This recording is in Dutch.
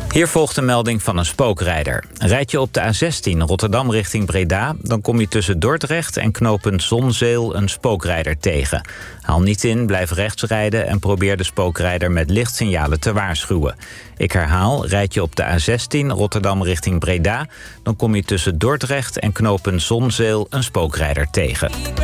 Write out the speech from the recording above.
Hier volgt een melding van een spookrijder. Rijd je op de A16 Rotterdam richting Breda, dan kom je tussen Dordrecht en knooppunt Zonzeel een spookrijder tegen. Haal niet in, blijf rechts rijden en probeer de spookrijder met lichtsignalen te waarschuwen. Ik herhaal, rijd je op de A16 Rotterdam richting Breda, dan kom je tussen Dordrecht en knooppunt Zonzeel een spookrijder tegen.